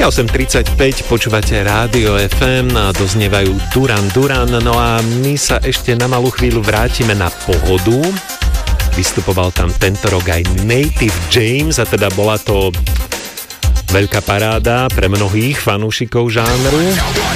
Je 8.35, počúvate Rádio FM a doznievajú Duran Duran, no a my sa ešte na malú chvíľu vrátime na Pohodu. Vystupoval tam tento rok aj Native James a teda bola to veľká paráda pre mnohých fanúšikov žánru.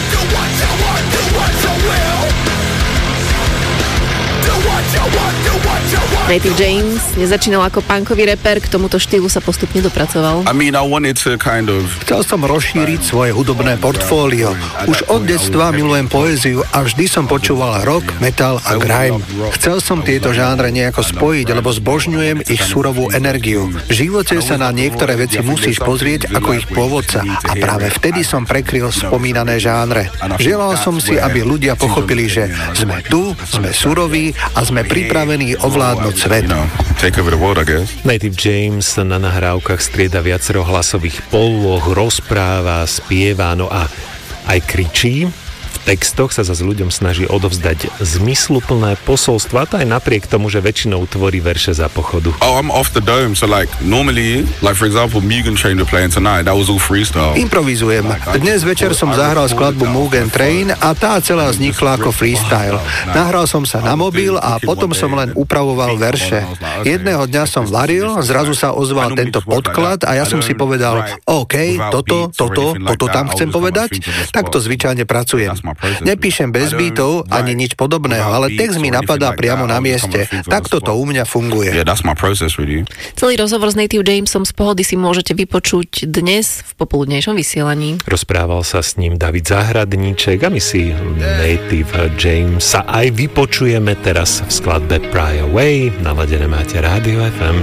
Native James nezačínal ako punkový reper, k tomuto štýlu sa postupne dopracoval. Chcel som rozšíriť svoje hudobné portfólio. Už od detstva milujem poéziu a vždy som počúval rock, metal a grime. Chcel som tieto žánre nejako spojiť, lebo zbožňujem ich surovú energiu. V živote sa na niektoré veci musíš pozrieť ako ich pôvodca a práve vtedy som prekryl spomínané žánre. Želal som si, aby ľudia pochopili, že sme tu, sme suroví a sme pripravení ovládnuť svet. Native James na nahrávkach strieda viacero hlasových polôch, rozpráva, spieva, no a aj kričí. V textoch sa zase ľuďom snaží odovzdať zmysluplné posolstva, to aj napriek tomu, že väčšinou tvorí verše za pochodu. I'm off the dome, so normally, for example, Mugen Train were playing tonight, that was all freestyle. Improvizujem. Dnes večer som zahral skladbu Mugen Train a tá celá vznikla ako freestyle. Nahral som sa na mobil a potom som len upravoval verše. Jedného dňa som varil, zrazu sa ozval tento podklad a ja som si povedal, OK, toto tam chcem povedať, tak to zvyčajne pracujem. Nepíšem bez beatov ani nič podobného, ale text mi napadá priamo na mieste. Takto to u mňa funguje. Celý rozhovor s Native Jamesom z Pohody si môžete vypočuť dnes v popoludnejšom vysielaní. Rozprával sa s ním David Zahradníček a my si Native James sa aj vypočujeme teraz v skladbe Pry Away. Naladené máte Rádio FM.